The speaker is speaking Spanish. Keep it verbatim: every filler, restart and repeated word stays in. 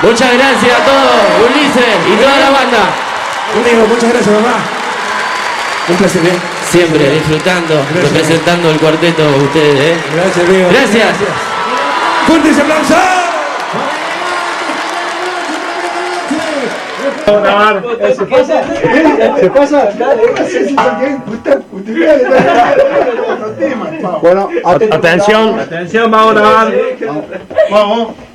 Muchas gracias a todos, Ulises y toda la banda. Amigo, muchas gracias, mamá. Un placer, ¿eh? Siempre disfrutando, gracias, representando el cuarteto de ustedes, ¿eh? Gracias, amigo. Gracias. Gracias. ¡Fuerte ese aplauso! ¿Se pasa? ¿Se pasa? Bueno, atención. Atención, vamos a grabar. Vamos.